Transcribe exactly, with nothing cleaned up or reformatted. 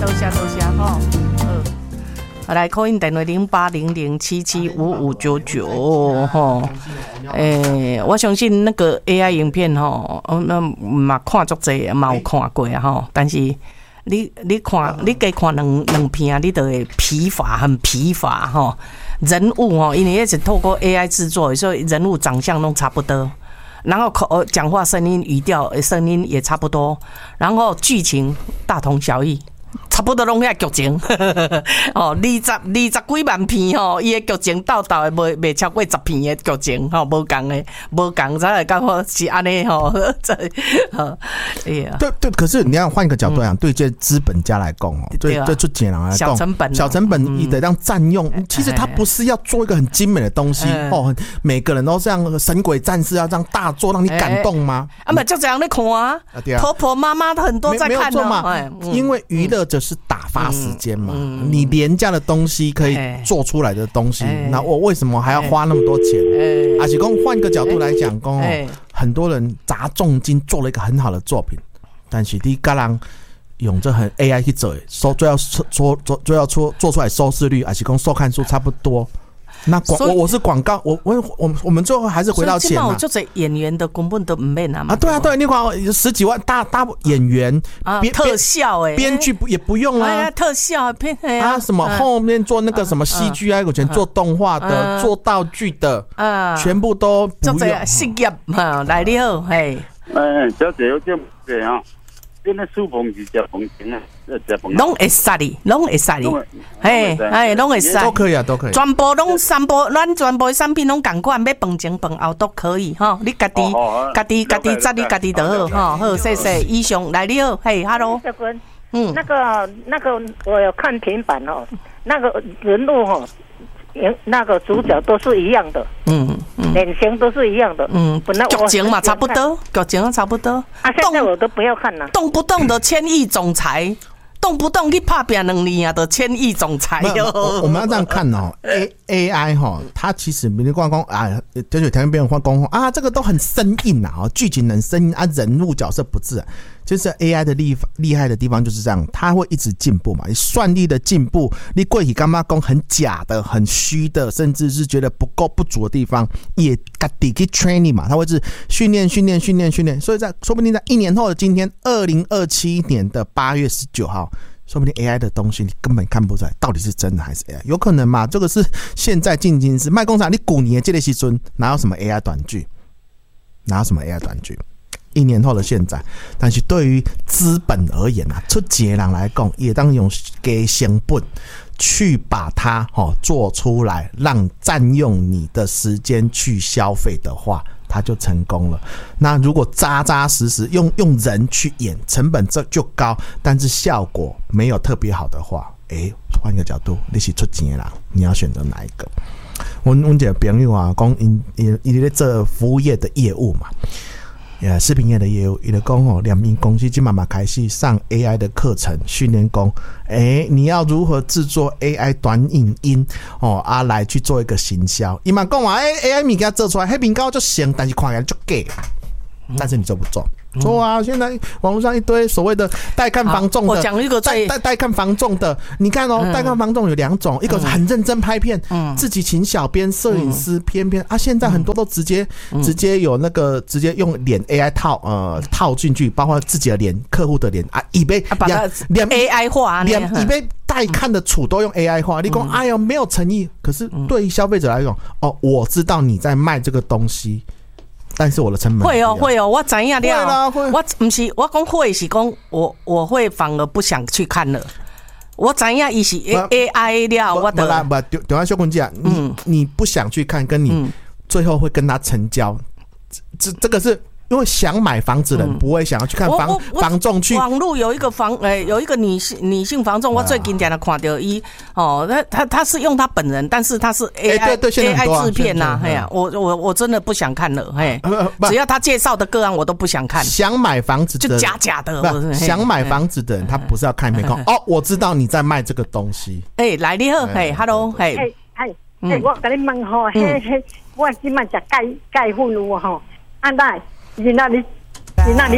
多谢多谢哈。嗯，好来，call in电话零八零零七七五五九九哈。诶、欸，我相信那个 A I 影片吼，那嘛看足济，嘛有看过啊吼，但是你你看，你加看两两片，你就会疲乏，很疲乏吼。人物吼，因为也是透过 A I 制作，所以人物长相都差不多。然后口讲话声音语调声音也差不多，然后剧情大同小异，差不多拢遐剧情。哦，二十二十几万片吼，伊的剧情到到的袂袂超过十片的剧情吼，无共的，无共才会感觉是安尼吼。这，哎呀， 对对，可是你要换一个角度讲，嗯、对这资本家来讲哦，对对出钱人来讲， 小成本、哦， 小成本你得让占用。嗯、其实他不是要做一个很精美的东西、嗯、哦，每个人都这样神鬼战士要这样大做，让你感动吗？ 啊，不就这样在看啊，婆婆妈妈很多在看呢、哦。因为娱乐就是打发时间嘛，嗯嗯、你廉价的东西可以做出来的东西，那、欸、我为什么还要花那么多钱？欸、而且讲换个角度来讲，讲、欸、很多人砸重金做了一个很好的作品，但是你个人用这很 A I 去做，收最要做做最要做做出来收视率，而且讲收看数差不多。那广我我是广告，我我我我们最后还是回到钱嘛。 就是演员的根本都唔免啊嘛。 啊，对啊对，你看十几万大大演员啊，特效哎、欸， 编剧也不用啊， 哎呀，特效片啊，什么后面做那个什么 C G I， 我全做动画的，做道具的，啊，全部都不用。 做事业嘛，来你好，嘿。 哎，小姐有点对啊。因为书棚是食饭钱啊，食饭。 拢会使哩，拢会使哩，嘿，哎，拢会使， 都可以啊，都可以。 全部拢三部，咱全部的产品拢同款，要饭前饭后都可以哈。你家己、家己、家己，你家己就好哈。好，谢谢。以上来你好，嘿 ，hello。 嗯，那个那个，我有看平板哦，那个人物哈。那个主角都是一样的，嗯嗯，脸型都是一样的，嗯，本来剧情嘛差不多，剧情差不多。 啊，现在我都不要看了， 动不动的千亿总裁，动不动去拍拼两年啊的千亿总裁哟。 我们要这样看哦 ，A A I 哈，它其实没光光啊，就是条件别人换光啊，这个都很生硬啊，剧情很生硬啊，人物角色不自然。就是 A I 的厉厉害的地方就是这样，它会一直进步嘛。你算力的进步，你过去干嘛讲很假的、很虚的，甚至是觉得不够不足的地方，也自己去 training 嘛，它会是训练、训练、训练、训练。所以在说不定在一年后的今天，二零二七年的八月十九号，说不定 A I 的东西你根本看不出来到底是真的还是 A I， 有可能嘛？这个是现在进行时卖工厂，你古年这类时阵哪有什么 A I 短剧？哪有什么 A I 短剧？一年后的现在，但是对于资本而言啊，出钱人来讲，也当用给成本去把它哦做出来，让占用你的时间去消费的话，它就成功了。那如果扎扎实实用用人去演，成本这就高，但是效果没有特别好的话，哎，换一个角度，你是出钱的人，你要选择哪一个？我我一个朋友啊，讲因因因在做服务业的业务嘛。呃，视频业的业务，伊就讲哦，两名公司今慢慢开始上 A I 的课程，训练讲，哎，你要如何制作 A I 短影音哦，啊，来去做一个行销。伊嘛讲话，哎 ，A I 物件做出来，迄面高就行，但是看起来就假，但是你做不做？做啊！现在网络上一堆所谓的带看房仲的， 我讲一个带带带看房仲的，你看哦，带看房仲有两种，一个是很认真拍片，嗯，自己请小编、摄影师偏偏啊，现在很多都直接直接有那个直接用脸 A I 套呃套进去，包括自己的脸、客户的脸啊，以被把它脸 A I 化， 脸以被带看的处都用 A I 化，你讲哎呦没有诚意，可是对于消费者来讲，哦，我知道你在卖这个东西。但是我的成本会哦会哦，我知影了。我不是我讲会是讲我我会反而不想去看了。我知影伊是 A I 了，我的不不，等下秀坤姐，你你不想去看，跟你最后会跟他成交，这这个是。因为想买房子的人不会想要去看房房仲去。 网络有一个房，诶、欸，有一个女性女性房仲，我最近点的看到伊哦，他他他是用他本人，但是他是 A I、欸、对对 A I 制片呐，哎呀，我我我真的不想看了，嘿，只要他介绍的个案我都不想看。 想买房子的就假假的， 想买房子的人他不是要看没看哦，我知道你在卖这个东西。 哎、欸，来你好，嘿 ，Hello， 嘿， 哎哎哎，我跟你问吼，嘿嘿，我今麦食钙钙粉有吼，安奈？你那里，你那里？